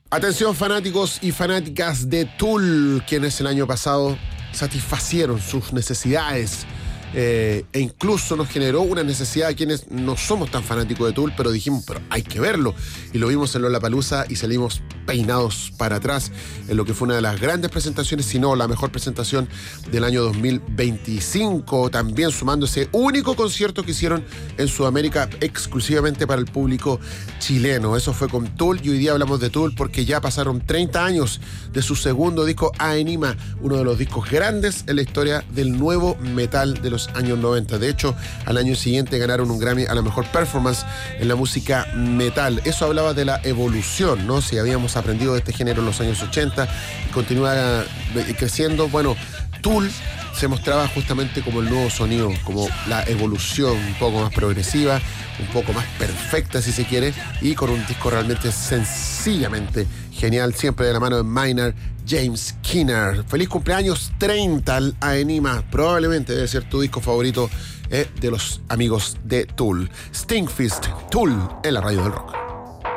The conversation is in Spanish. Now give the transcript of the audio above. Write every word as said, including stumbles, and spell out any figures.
Atención fanáticos y fanáticas de Tool, quienes el año pasado satisfacieron sus necesidades eh, e incluso nos generó una necesidad a quienes no somos tan fanáticos de Tool, pero dijimos, pero hay que verlo. Y lo vimos en Lollapalooza y salimos peinados para atrás en lo que fue una de las grandes presentaciones, si no la mejor presentación del año dos mil veinticinco, también sumando ese único concierto que hicieron en Sudamérica exclusivamente para el público chileno. Eso fue con Tool y hoy día hablamos de Tool porque ya pasaron treinta años de su segundo disco Ænima, uno de los discos grandes en la historia del nuevo metal de los años noventa. De hecho, al año siguiente ganaron un Grammy a la mejor performance en la música metal. Eso hablaba de la evolución, ¿no? Si habíamos aprendido de este género en los años ochenta y continúa creciendo. Bueno, Tool se mostraba justamente como el nuevo sonido, como la evolución un poco más progresiva, un poco más perfecta si se quiere, y con un disco realmente sencillamente genial, siempre de la mano de Maynard James Keener. Feliz cumpleaños treinta al Ænima, probablemente debe ser tu disco favorito eh, de los amigos de Tool. Stinkfist, Tool en la radio del rock.